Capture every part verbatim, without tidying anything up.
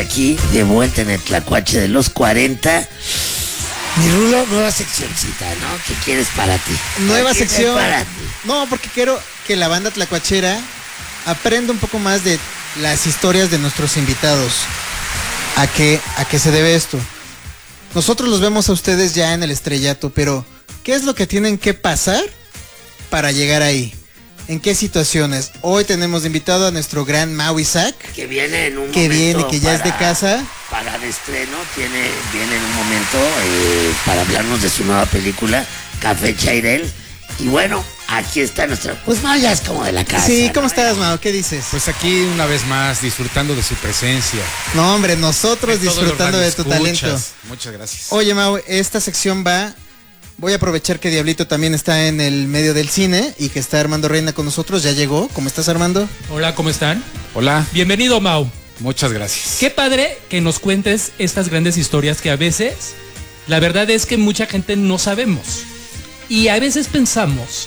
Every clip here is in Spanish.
Aquí, de vuelta en el Tlacuache de los cuarenta. Mi Rulo, nueva seccioncita, ¿no? ¿Qué quieres para ti? Nueva ¿Qué sección. para ti? No, porque quiero que la banda tlacuachera aprenda un poco más de las historias de nuestros invitados. ¿A qué, a qué se debe esto? Nosotros los vemos a ustedes ya en el estrellato, pero ¿qué es lo que tienen que pasar para llegar ahí? ¿En qué situaciones? Hoy tenemos de invitado a nuestro gran Mau Isaac. Que viene en un que momento. viene, que ya para, es de casa. Para el estreno, tiene, viene en un momento eh, para hablarnos de su nueva película, Café Chairel. Y bueno, aquí está nuestra... Pues Mau ya es como de la casa. Sí, ¿cómo ¿no? estás, Mau? ¿Qué dices? Pues aquí una vez más, disfrutando de su presencia. No, hombre, nosotros De todos los disfrutando de tu talento. radioescuchas. Muchas gracias. Oye, Mau, esta sección va... Voy a aprovechar que Diablito también está en el medio del cine y que está Armando Reina con nosotros. Ya llegó. ¿Cómo estás, Armando? Hola, ¿cómo están? Hola, Bienvenido, Mau. muchas gracias. Qué padre que nos cuentes estas grandes historias que a veces, la verdad es que mucha gente no sabemos. Y a veces pensamos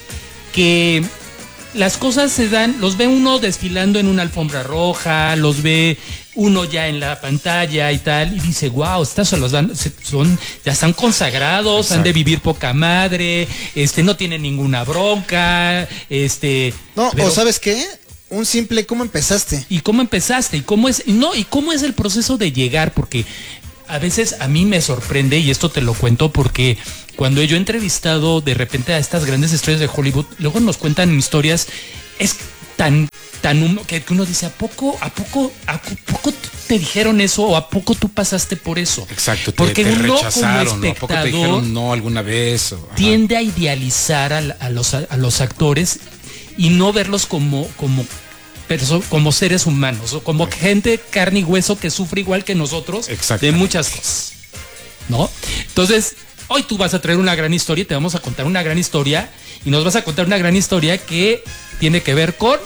que las cosas se dan, los ve uno desfilando en una alfombra roja, los ve uno ya en la pantalla y tal, y dice, wow, estas son los dan, son, ya están consagrados, Exacto. han de vivir poca madre, este, no tienen ninguna bronca, este. No, pero- o ¿sabes qué? Un simple, ¿cómo empezaste? ¿Y cómo empezaste? ¿Y cómo es? No, ¿y cómo es el proceso de llegar? Porque a veces a mí me sorprende, y esto te lo cuento porque cuando yo he entrevistado de repente a estas grandes estrellas de Hollywood, luego nos cuentan historias, es tan tan hum- que, que uno dice, ¿a poco, a poco, a poco te dijeron eso o a poco tú pasaste por eso? Exacto, te, Porque te uno rechazaron, como ¿no? ¿A poco te espectador dijeron no alguna vez? O, ajá. tiende a idealizar a, la- a los, a los actores y no verlos como, como, perso- como seres humanos, o como gente, carne y hueso que sufre igual que nosotros de Exactamente. muchas cosas, ¿no? Entonces, hoy tú vas a traer una gran historia y te vamos a contar una gran historia y nos vas a contar una gran historia que tiene que ver con...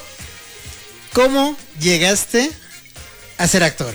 ¿Cómo llegaste a ser actor?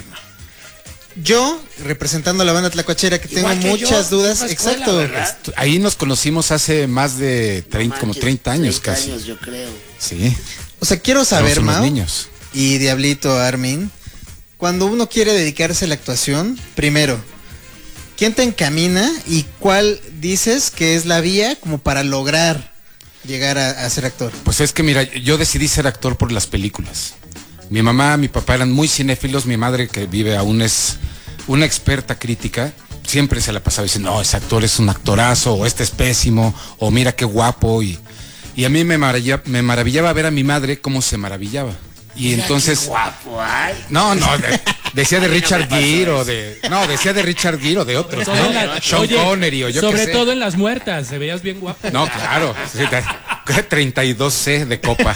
Yo, representando a la banda tlacuachera, que tengo Igual que muchas yo, dudas. misma escuela, Exacto. ¿verdad? Ahí nos conocimos hace más de treinta, No como manches, treinta años treinta casi. años, yo creo. Sí. O sea, quiero saber, Somos unos Mau, niños. y Diablito, Armin, cuando uno quiere dedicarse a la actuación, primero, ¿quién te encamina y cuál dices que es la vía como para lograr llegar a, a ser actor? Pues es que mira, yo decidí ser actor por las películas. Mi mamá, mi papá eran muy cinéfilos, mi madre que vive aún es una experta crítica, siempre se la pasaba diciendo, no, ese actor es un actorazo, o este es pésimo, o mira qué guapo, y, y a mí me maravillaba, me maravillaba ver a mi madre cómo se maravillaba. Y Mira entonces... qué guapo, ay. No, no, de- decía de A mí no Richard me pasó Gere o eso. de... No, decía de Richard Gere o de otros, Sobre ¿no? todo en la- Sean oye, Connery o yo qué sobre sé. todo en las muertas, te veías bien guapo. No, claro. Sí, de- treinta y dos C de copa.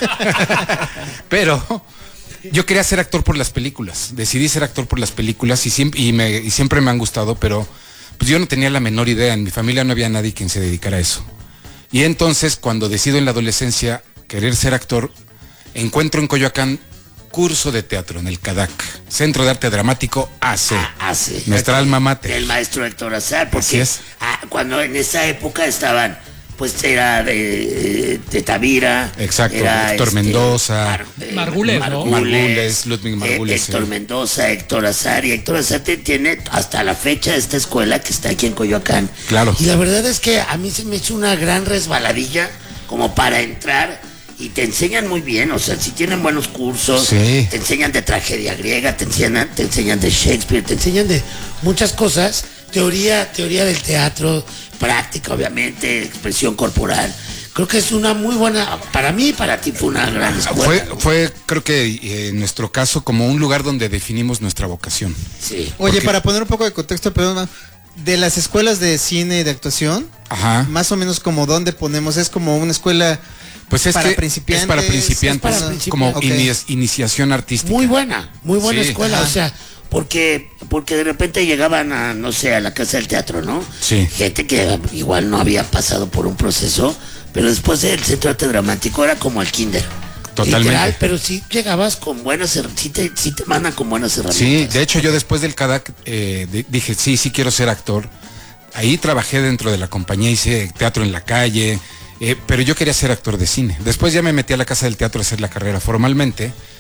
Pero yo quería ser actor por las películas. Decidí ser actor por las películas y siempre, y me, y siempre me han gustado, pero pues yo no tenía la menor idea. En mi familia no había nadie quien se dedicara a eso. Y entonces, cuando decido en la adolescencia querer ser actor, encuentro en Coyoacán curso de teatro en el CADAC, Centro de Arte Dramático A C. Ah, sí. Nuestra alma mater. El maestro Héctor Azar, Así porque es. ah, cuando en esa época estaban, pues era de, de Tavira. Exacto, era, Héctor Mendoza, eh, Margules, ¿no? Margules, Ludwig eh, Margules, Héctor sí. Mendoza, Héctor Azar, y Héctor Azar te- tiene hasta la fecha esta escuela que está aquí en Coyoacán. Claro. Y la verdad es que a mí se me hizo una gran resbaladilla como para entrar. Y te enseñan muy bien, o sea, si tienen buenos cursos, Sí. te enseñan de tragedia griega, te enseñan, te enseñan de Shakespeare, te enseñan de muchas cosas, teoría, teoría del teatro, práctica, obviamente, expresión corporal. Creo que es una muy buena, para mí y para ti fue una gran escuela. Fue, ¿no? fue, creo que eh, en nuestro caso, como un lugar donde definimos nuestra vocación. Sí. Oye, Porque- para poner un poco de contexto, perdón, Mau, de las escuelas de cine y de actuación, Ajá. más o menos como dónde ponemos, es como una escuela Pues es para que principiantes. es para principiantes, Es para principiantes. como Ok. ini- iniciación artística. Muy buena, muy buena Sí. escuela, Ajá. o sea, porque, porque de repente llegaban a, no sé, a la casa del teatro, ¿no? Sí. Gente que igual no había pasado por un proceso, pero después del centro de arte dramático era como el kinder. Totalmente. Literal, pero sí llegabas con buenas, her- sí te, sí te mandan con buenas Sí, herramientas. de hecho yo después del CADAC eh, di- dije, sí, sí quiero ser actor. Ahí trabajé dentro de la compañía, hice teatro en la calle, eh, pero yo quería ser actor de cine. Después ya me metí a la Casa del Teatro a hacer la carrera formalmente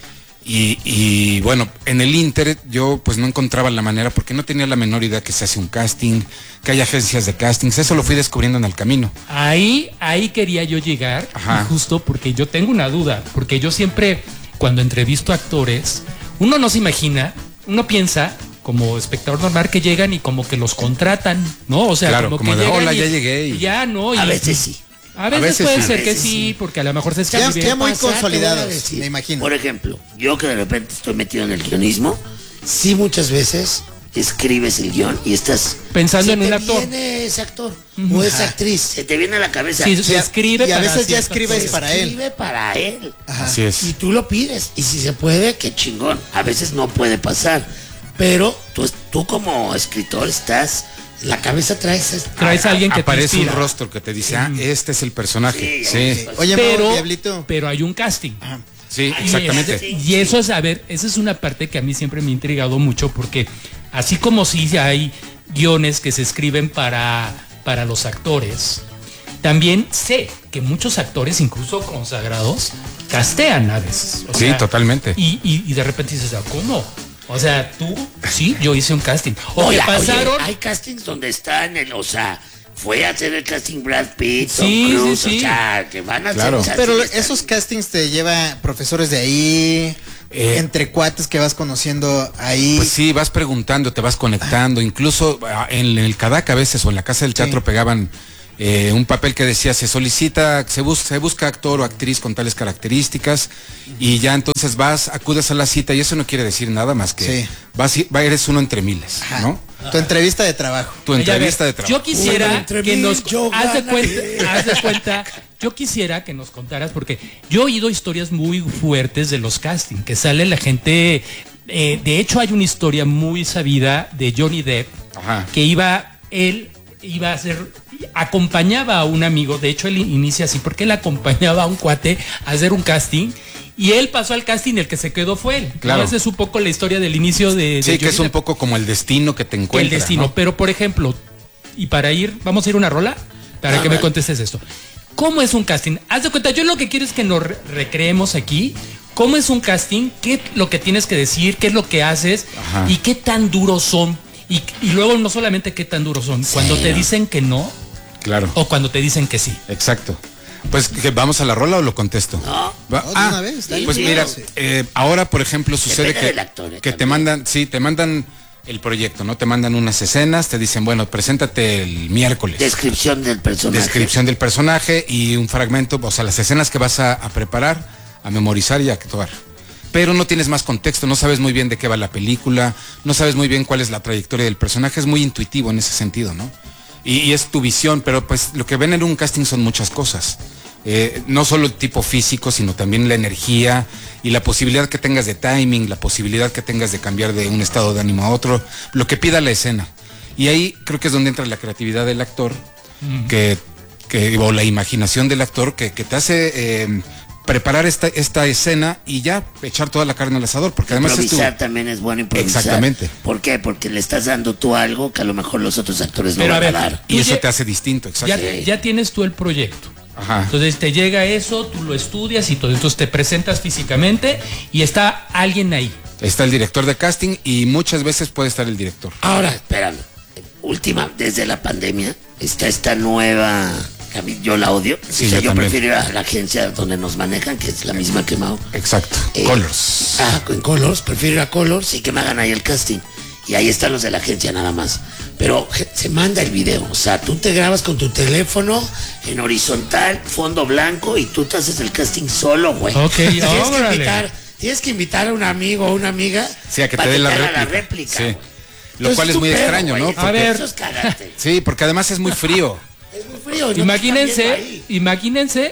Y, y bueno, en el Inter yo pues no encontraba la manera porque no tenía la menor idea que se hace un casting, que hay agencias de castings, eso lo fui descubriendo en el camino. Ahí, ahí quería yo llegar, Ajá. y justo porque yo tengo una duda, porque yo siempre, cuando entrevisto actores, uno no se imagina, uno piensa como espectador normal que llegan y como que los contratan, ¿no? O sea, Claro, como, como que de, llegan "Hola, y- ya llegué", y- y ya, ¿no? Y- A veces sí. A veces, veces puede sí. ser A que veces sí, sí. porque a lo mejor se Ya, escribe. ya muy Pasa, te voy a consolidados, decir. me imagino. Por ejemplo, yo que de repente estoy metido en el guionismo, sí muchas veces escribes el guión y estás Pensando se en te un actor. viene ese actor o esa actriz, se te viene a la cabeza. Sí, Se se escribe y a para veces ya ciertas escribes cosas. para él. escribe para él. Así es. Y tú lo pides. Y si se puede, qué chingón. A veces no puede pasar. Pero tú, tú como escritor estás, la cabeza traes... Traes a alguien que te Aparece un inspira. rostro que te dice, ah, este es el personaje. Sí, Sí, sí. Oye, Mau, Pero, Diablito. pero hay un casting. sí, Ay, exactamente. sí. Y eso es, a ver, esa es una parte que a mí siempre me ha intrigado mucho porque así como sí hay guiones que se escriben para, para los actores, también sé que muchos actores, incluso consagrados, castean a veces. O Sí, sea, totalmente. Y, y, y de repente dices, "Ah, ¿cómo? O sea, tú, sí, yo hice un casting. O Oye, que pasaron... oye, hay castings donde están, el, o sea, fue a hacer el casting Brad Pitt, Tom Sí, Cruise, sí, sí. o sea, que van a Claro. hacer Pero castings, esos castings te lleva profesores de ahí, Eh, entre cuates que vas conociendo ahí. Pues sí, vas preguntando, te vas conectando, incluso ah, en el Cadac a veces o en la Casa del Teatro Sí. pegaban eh, un papel que decía se solicita, se, bus se busca actor o actriz con tales características y ya entonces vas, acudes a la cita y eso no quiere decir nada más que Sí. vas, y- va, eres uno entre miles, Ajá. ¿no? Tu entrevista de trabajo. Tu Oye, a ver, entrevista de trabajo. Yo quisiera Uno entre que mil, nos yo haz de ganaré. cuenta, haz de cuenta, yo quisiera que nos contaras porque yo he oído historias muy fuertes de los castings, que sale la gente, eh, de hecho hay una historia muy sabida de Johnny Depp, Ajá. que iba, él iba a hacer, acompañaba a un amigo, de hecho él inicia así, porque él acompañaba a un cuate a hacer un casting. Y él pasó al casting, el que se quedó fue él. Claro. Esa es un poco la historia del inicio de, de Sí, que Johnny es un Depp. poco como el destino que te El encuentra. destino. ¿no? Pero, por ejemplo, y para ir, vamos a ir a una rola para Ah, que me vale. contestes esto. ¿Cómo es un casting? Haz de cuenta, yo lo que quiero es que nos re- recreemos aquí. ¿Cómo es un casting? ¿Qué es lo que tienes que decir? ¿Qué es lo que haces? Ajá. ¿Y qué tan duros son? Y, y luego no solamente qué tan duros son, cuando te dicen que no Claro. o cuando te dicen que sí. Exacto. Pues, ¿que ¿vamos a la rola o lo contesto? No. Va- No, de ah, una vez, dale. pues Sí, mira, sí. eh, ahora por ejemplo sucede Depende que, del actor, eh, que te también. mandan, sí, te mandan el proyecto, ¿no? Te mandan unas escenas, te dicen, bueno, preséntate el miércoles. Descripción del personaje. Descripción del personaje y un fragmento, o sea, las escenas que vas a, a preparar, a memorizar y a actuar. Pero no tienes más contexto, no sabes muy bien de qué va la película, no sabes muy bien cuál es la trayectoria del personaje, es muy intuitivo en ese sentido, ¿no? Y, y es tu visión, pero pues lo que ven en un casting son muchas cosas. Eh, no solo el tipo físico, sino también la energía y la posibilidad que tengas de timing, la posibilidad que tengas de cambiar de un estado de ánimo a otro, lo que pida la escena. Y ahí creo que es donde entra la creatividad del actor, que, que, o la imaginación del actor que, que te hace eh, preparar esta, esta escena y ya echar toda la carne al asador, porque además es tu... Improvisar también es bueno improvisar. Exactamente. ¿Por qué? Porque le estás dando tú algo que a lo mejor los otros actores no Pero, van a a, ver, dar. Y Tú eso lle- te hace distinto, exacto. Ya, ya tienes tú el proyecto. Ajá. Entonces te llega eso, tú lo estudias y todo. Entonces te presentas físicamente y está alguien ahí. Está el director de casting y muchas veces puede estar el director. Ahora, espérame. Última, desde la pandemia, está esta nueva... que a mí yo la odio. Sí, o sea, yo yo, también. prefiero ir a la agencia donde nos manejan, que es la misma que Mao. Exacto. Eh, Colors. Ah, con Colors, prefiero ir a Colors y que me hagan ahí el casting. Y ahí están los de la agencia nada más. Pero je- se manda el video. O sea, tú te grabas con tu teléfono en horizontal, fondo blanco, y tú te haces el casting solo, güey. Ok, tienes, que órale. invitar, tienes que invitar a un amigo o una amiga Sí, a que te para dé la haga réplica. Sí. güey. Lo Entonces, cual es tu muy pedo, extraño, güey. ¿no? A Porque- ver. Eso es cagarte. Sí, porque además es muy frío. Es muy frío. y no te están viendo Imagínense, ahí. imagínense,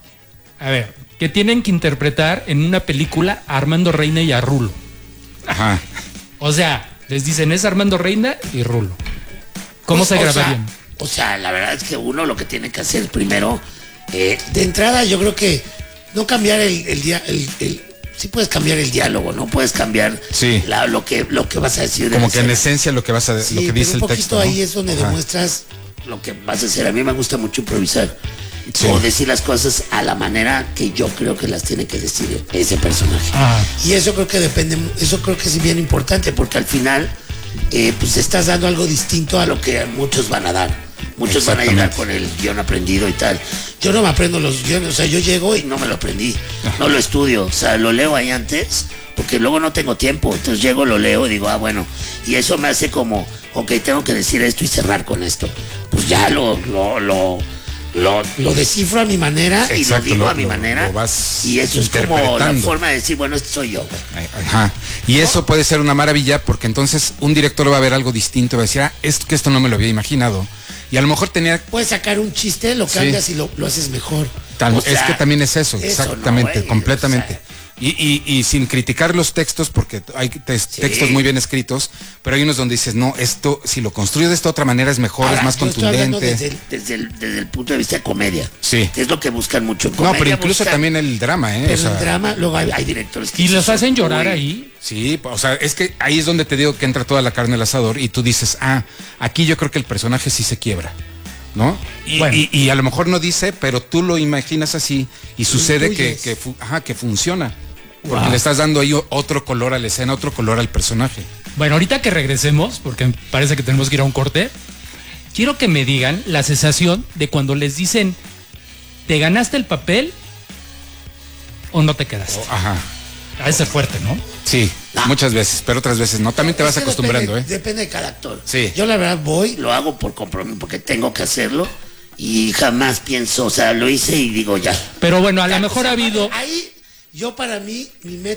a ver, que tienen que interpretar en una película a Armando Reina y a Rulo. Ajá. O sea, les dicen es Armando Reina y Rulo. ¿Cómo Pues, se o grabarían? sea, o sea, la verdad es que uno lo que tiene que hacer primero, eh, de entrada yo creo que no cambiar el, el día, el, el- sí puedes cambiar el diálogo, no puedes cambiar Sí. la- lo que lo que vas a decir. de Como la que en escena. esencia lo que vas a Sí, lo que pero dice un el poquito texto. ¿no? ahí es donde Ajá. demuestras lo que vas a hacer. A mí me gusta mucho improvisar. Sí. o decir las cosas a la manera que yo creo que las tiene que decir ese personaje. Ah. Y eso creo que depende, eso creo que es bien importante, porque al final, eh, pues estás dando algo distinto a lo que muchos van a dar. Muchos van a llegar con el guión aprendido y tal. Yo no me aprendo los guiones, o sea, yo llego y no me lo aprendí, no lo estudio, o sea, lo leo ahí antes, porque luego no tengo tiempo, entonces llego, lo leo y digo, ah, bueno, y eso me hace como, ok, tengo que decir esto y cerrar con esto. Pues ya lo, lo, lo, lo, lo descifro a mi manera. Exacto, y lo digo lo, a mi lo, manera, lo vas y eso es como la forma de decir, bueno, esto soy yo. Ajá. Y ¿no? Eso puede ser una maravilla, porque entonces un director va a ver algo distinto, va a decir, ah, esto, que esto no me lo había imaginado. Y a lo mejor tenía... Puedes sacar un chiste, lo cambias sí. y lo, lo haces mejor. Tal, o sea, es que también es eso, eso exactamente, no, güey, completamente. O sea, y, y, y sin criticar los textos, porque hay te sí. textos muy bien escritos, pero hay unos donde dices, no, esto, si lo construyo de esta otra manera es mejor, ahora, es más contundente. Desde el, desde, el, desde el punto de vista de comedia. Sí. Es lo que buscan mucho en comedia. No, pero incluso buscan, también el drama, ¿eh? Pero o sea, el drama, luego hay, hay directores que... ¿Y los hacen llorar muy... ahí? Sí, o sea, es que ahí es donde te digo que entra toda la carne al asador y tú dices, ah, aquí yo creo que el personaje sí se quiebra. ¿No? Y, bueno. y, y a lo mejor no dice, pero tú lo imaginas así y sucede que, que, ajá, que funciona. Porque wow. le estás dando ahí otro color a la escena, otro color al personaje. Bueno, ahorita que regresemos, porque parece que tenemos que ir a un corte, quiero que me digan la sensación de cuando les dicen, ¿te ganaste el papel o no te quedaste? Oh, ajá. A ese fuerte, ¿no? Sí, no. muchas veces, pero otras veces no. También te vas acostumbrando, depende, ¿eh? Depende de cada actor. Sí. Yo la verdad voy, lo hago por compromiso, porque tengo que hacerlo y jamás pienso, o sea, lo hice y digo ya. Pero bueno, a lo ya, mejor o sea, ha habido... Ahí, yo para mí, mi meta